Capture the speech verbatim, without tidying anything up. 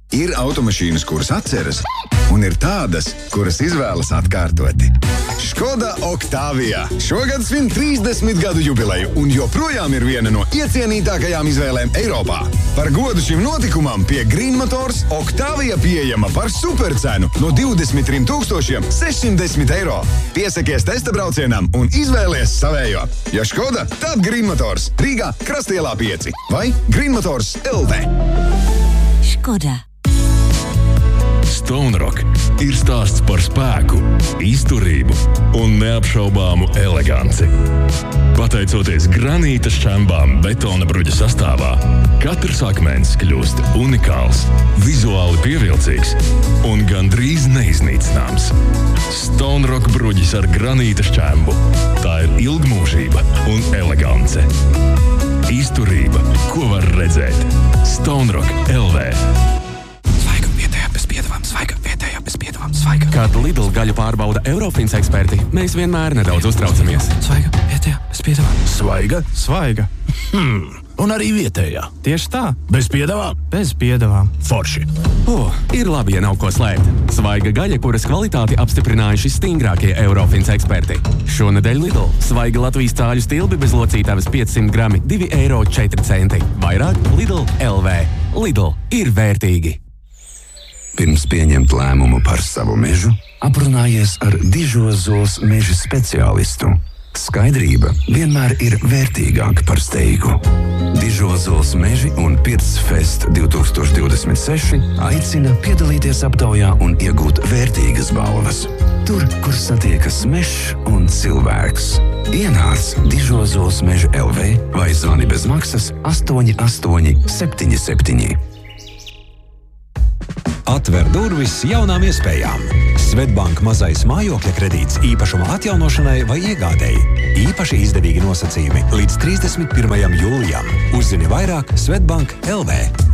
Ir automašīnas, kuras atceras, un ir tādas, kuras izvēlas atkārtoti. Škoda Octavia šogad svin trīsdesmit gadu jubileju un joprojām ir viena no iecienītākajām izvēlēm Eiropā. Par godu šim notikumam pie Green Motors Octavia pieejama par supercenu no divdesmit trim tūkstošiem sešsimt desmit eiro. Piesakies testa braucienam un izvēlies savējo. Ja Škoda, tad Green Motors Rīgā Krastielā pieci vai Green Motors L V. Škoda. Stone Rock ir stāsts par spēku, izturību un neapšaubāmu eleganci. Pateicoties granīta šķembām betona bruģa sastāvā, katrs akmens kļūst unikāls, vizuāli pievilcīgs un gandrīz neiznīcināms. Stone Rock bruģis ar granīta šķembu. Tā ir ilgmūžība un elegance. Izturība, ko var redzēt. Stone Rock L V. Svaiga, vietējā bez piedevām, svaiga. Kad Lidl gaļu pārbauda Eurofins eksperti, mēs vienmēr nedaudz uztraucamies. Svaiga, vietējā bez piedevām. Svaiga? Svaiga. Hmm, un arī vietējā. Tieši tā. Bez piedevām? Bez piedevām. Forši. O, ir labi, ja nav ko slēpt. Svaiga gaļa, kuras kvalitāti apstiprinājuši stingrākie Eurofins eksperti. Šonedēļ Lidl. Svaiga Latvijas cāļu stilbi bez locītavas piecsimt grami, divi eiro četri centi. Vairāk Lidl L V. Lidl ir vērtīgi. Pirms pieņemt lēmumu par savu mežu, aprunājies ar Dižozols meža speciālistu. Skaidrība vienmēr ir vērtīgāka par steigu. Dižozols meži un Pirtsfest divtūkstoš divdesmit seši aicina piedalīties aptaujā un iegūt vērtīgas balvas. Tur, kur satiekas mežs un cilvēks. Ienāc Dižozols meža L V vai zvani bez maksas astoņi astoņi septiņi septiņi. Atver durvis jaunām iespējām. Svetbank mazais mājokļa kredīts īpašuma atjaunošanai vai iegādēji. Īpaši izdevīgi nosacījumi līdz trīsdesmit pirmajam jūlijam. Uzzini vairāk Svetbank L V.